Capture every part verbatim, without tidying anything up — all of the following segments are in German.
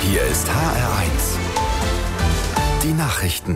Hier ist H R eins. Die Nachrichten.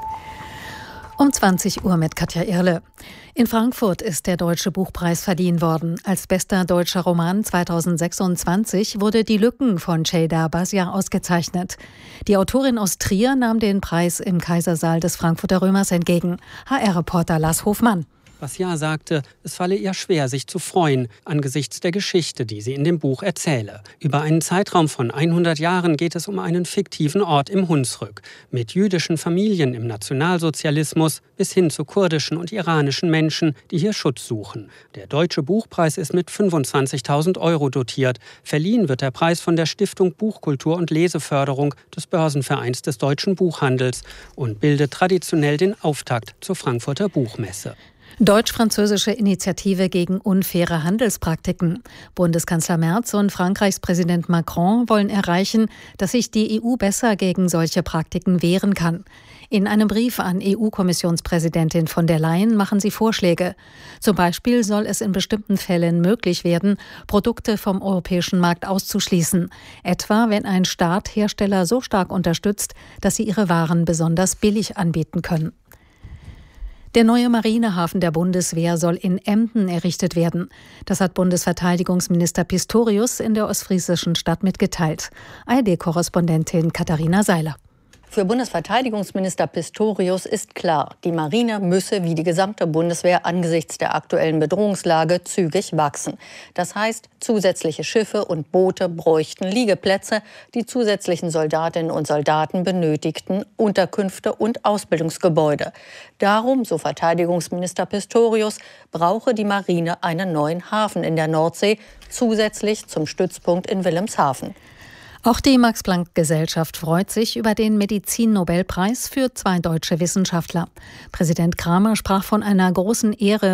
Um zwanzig Uhr mit Katja Irle. In Frankfurt ist der Deutsche Buchpreis verliehen worden. Als bester deutscher Roman zweitausendsechsundzwanzig wurde Die Lücken von Ceyda Bazia ausgezeichnet. Die Autorin aus Trier nahm den Preis im Kaisersaal des Frankfurter Römers entgegen. H R-Reporter Lars Hofmann. Bazia sagte, es falle ihr schwer, sich zu freuen, angesichts der Geschichte, die sie in dem Buch erzähle. Über einen Zeitraum von hundert Jahren geht es um einen fiktiven Ort im Hunsrück, mit jüdischen Familien im Nationalsozialismus bis hin zu kurdischen und iranischen Menschen, die hier Schutz suchen. Der Deutsche Buchpreis ist mit fünfundzwanzigtausend Euro dotiert. Verliehen wird der Preis von der Stiftung Buchkultur und Leseförderung des Börsenvereins des deutschen Buchhandels und bildet traditionell den Auftakt zur Frankfurter Buchmesse. Deutsch-französische Initiative gegen unfaire Handelspraktiken. Bundeskanzler Merz und Frankreichs Präsident Macron wollen erreichen, dass sich die E U besser gegen solche Praktiken wehren kann. In einem Brief an E U-Kommissionspräsidentin von der Leyen machen sie Vorschläge. Zum Beispiel soll es in bestimmten Fällen möglich werden, Produkte vom europäischen Markt auszuschließen. Etwa, wenn ein Staat Hersteller so stark unterstützt, dass sie ihre Waren besonders billig anbieten können. Der neue Marinehafen der Bundeswehr soll in Emden errichtet werden. Das hat Bundesverteidigungsminister Pistorius in der ostfriesischen Stadt mitgeteilt. A R D-Korrespondentin Katharina Seiler. Für Bundesverteidigungsminister Pistorius ist klar, die Marine müsse wie die gesamte Bundeswehr angesichts der aktuellen Bedrohungslage zügig wachsen. Das heißt, zusätzliche Schiffe und Boote bräuchten Liegeplätze, die zusätzlichen Soldatinnen und Soldaten benötigten Unterkünfte und Ausbildungsgebäude. Darum, so Verteidigungsminister Pistorius, brauche die Marine einen neuen Hafen in der Nordsee, zusätzlich zum Stützpunkt in Wilhelmshaven. Auch die Max-Planck-Gesellschaft freut sich über den Medizin-Nobelpreis für zwei deutsche Wissenschaftler. Präsident Kramer sprach von einer großen Ehre